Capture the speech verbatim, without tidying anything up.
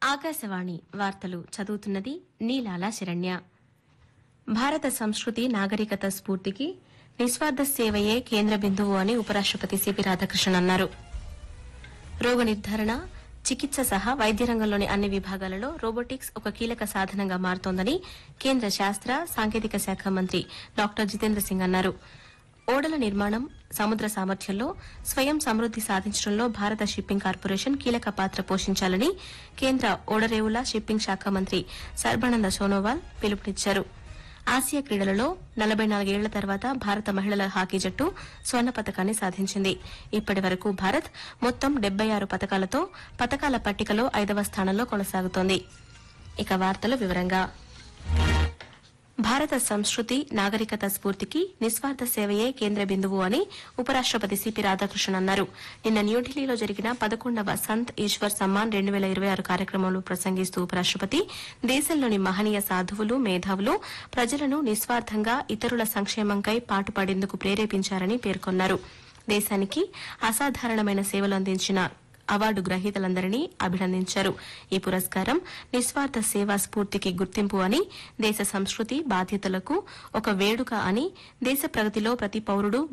ఆకాశవాణి వార్తలు చదువుతున్నది నీలాల శరణ్య. భారత సంస్కృతి నాగరికత స్ఫూర్తికి నిస్వార్థ సేవయే కేంద్ర బిందువు అని ఉపరాష్టపతి సిపి రాధాకృష్ణన్ అన్నారు. రోగ నిర్ధారణ, చికిత్స సహా వైద్య రంగంలోని అన్ని విభాగాలలో రోబోటిక్స్ ఒక కీలక సాధనంగా మారుతోందని కేంద్ర శాస్త్ర సాంకేతిక శాఖ మంత్రి డాక్టర్ జితేంద్ర సింగ్ అన్నారు. ఓడల నిర్మాణం, సముద్ర సామర్థ్యంలో స్వయం సమృద్ది సాధించడంలో భారత షిప్పింగ్ కార్పొరేషన్ కీలక పాత్ర పోషించాలని కేంద్ర ఓడరేవుల షిప్పింగ్ శాఖ మంత్రి సర్బానంద సోనోవాల్ పిలుపునిచ్చారు. ఆసియా క్రీడలలో నలబై నాలుగేళ్ల తర్వాత భారత మహిళల హాకీ జట్టు స్వర్ణ పతకాన్ని సాధించింది. ఇప్పటి వరకు భారత్ మొత్తం డెబ్బై ఆరు పతకాలతో పతకాల పట్టికలో ఐదవ స్థానంలో కొనసాగుతోంది. ఇక వార్తల వివరంగా భారత సంస్కృతి నాగరికత స్ఫూర్తికి నిస్వార్థ సేవయే కేంద్ర బిందువు అని ఉపరాష్టపతి సిపి రాధాకృష్ణన్ అన్నారు. నిన్న న్యూఢిల్లీలో జరిగిన పదకొండవ సంత్ ఈశ్వర్ సమ్మాన్ రెండు పేల ఇరవై ఆరు కార్యక్రమంలో ప్రసంగిస్తూ ఉపరాష్టపతి దేశంలోని మహనీయ సాధువులు, మేధావులు ప్రజలను నిస్వార్థంగా ఇతరుల సంక్షేమంకై పాటుపడేందుకు ప్రేరేపించారని పేర్కొన్నారు. దేశానికి అసాధారణమైన సేవలు అందించిన అవార్డు గ్రహీతలందరినీ అభినందించారు. ఈ పురస్కారం నిస్వార్థ సేవా స్ఫూర్తికి గుర్తింపు అని, దేశ సంస్కృతి బాధ్యతలకు ఒక వేడుక అని, దేశ ప్రగతిలో ప్రతి పౌరుడు